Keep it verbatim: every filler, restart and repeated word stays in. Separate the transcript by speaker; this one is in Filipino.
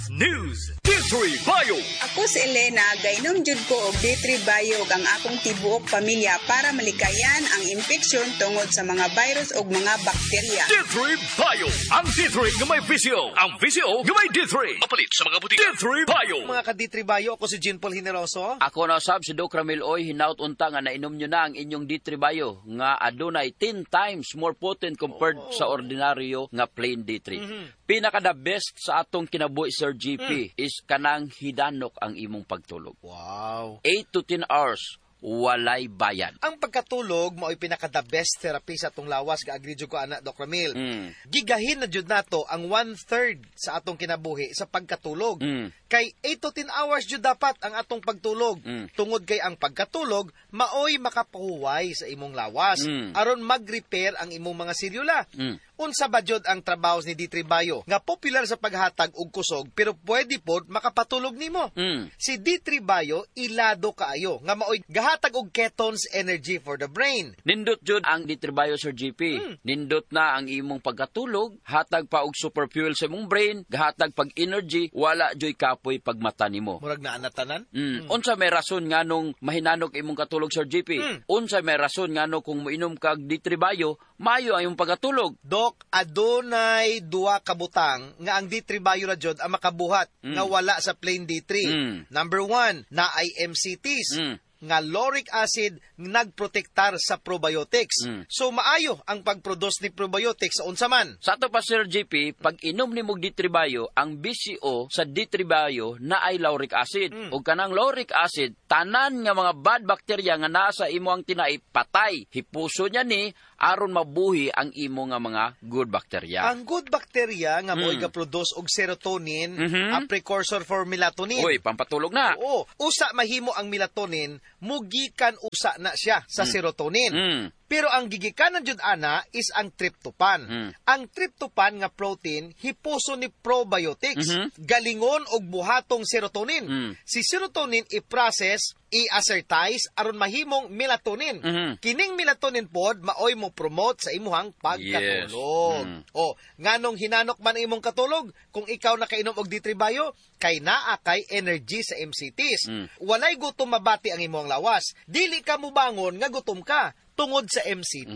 Speaker 1: News D three Bio.
Speaker 2: Ako si Elena, gainom jud ko og D three Bio ang akong tibuok pamilya para malikayan ang infeksyon tungod sa mga virus ug mga bakterya.
Speaker 1: D three Bio. Ang D three nga may visio. Ang visio nga may D three. Mapalit sa mga butika. D three Bio.
Speaker 3: Mga ka-D three Bio, ako si Jean Paul Generoso.
Speaker 4: Ako na sab si Doc Ramil Oy, hinaut unta nga nainom nyo na ang inyong D three Bio nga adunay ten times more potent compared oh. sa ordinaryo nga plain D three. Mm-hmm. Pinaka the best sa atong kinabuhi Sir G P mm. is kanang hidanok ang imong pagtulog.
Speaker 3: Wow.
Speaker 4: eight to ten hours walay bayan.
Speaker 3: Ang pagkatulog mao'y pinaka the best therapy sa atong lawas, gaagri jud ko ana Doc Ramil. Mm. Gigahin na jud nato ang one-third sa atong kinabuhi sa pagkatulog. Mm. Kay eight to ten hours jud dapat ang atong pagtulog. Mm. Tungod kay ang pagkatulog mao'y makapahuway sa imong lawas mm. aron mag-repair ang imong mga selula. Mm. Unsa ba jud ang trabaho ni D three Bio nga popular sa paghatag og kusog pero pwede pod makapatulog nimo. Mm. Si D three Bio ilado kaayo nga mao'y gahatag og ketones energy for the brain.
Speaker 4: Nindot jud ang D three Bio Sir G P. Mm. Nindot na ang imong pagkatulog, hatag pa og super fuel sa imong brain, gahatag pag energy, wala joy kapoy pagmata nimo.
Speaker 3: Murag naa natanan?
Speaker 4: Mm. Mm. Unsa may rason nganong mahinanok imong katulog Sir G P? Mm. Unsa may rason ngano kung moinom kag D three Bio, mayo ang imong pagkatulog.
Speaker 3: Dok, adunay duha ka butang nga ang D three Bio ra jud ang makabuhat mm. nga wala sa plain D three. Mm. Number one, na ay M C Ts. Mm. Nga lauric acid nagprotektar sa probiotics. Mm. So maayo ang pagproduce ni probiotics sa unsa man.
Speaker 4: Sa ato pa Sir G P, pag inom nimo D three Bio, ang B C O sa D three Bio na ay lauric acid. Mm. Ug kanang lauric acid, tanan nga mga bad bacteria nga naa sa imo ang tinai patay. Hipuso niya ni aron mabuhi ang imo nga mga good bacteria.
Speaker 3: Ang good bacteria nga mo'y mm. ga-produce og serotonin, mm-hmm. a precursor for melatonin.
Speaker 4: Uy, pampatulog na.
Speaker 3: Oo. Usa mahimo ang melatonin, mugikan usa na siya sa mm. serotonin. Mm. Pero ang gigikanan jud ana is ang tryptophan. Mm. Ang tryptophan nga protein hipuso ni probiotics. Mm-hmm. Galingon og buhatong serotonin. Mm. Si serotonin i-process, i-assertize aron mahimong melatonin. Mm-hmm. Kining melatonin pod maoy mo promote sa imuhang pagkatulog. Yes. Mm. O, nganong hinanok man imong katulog kung ikaw nakainom og D three Bio kay naa kay energy sa M C Ts. Mm. Walay gutom mabati ang imong lawas. Dili ka mo bangon nga gutom ka tungod sa M C T.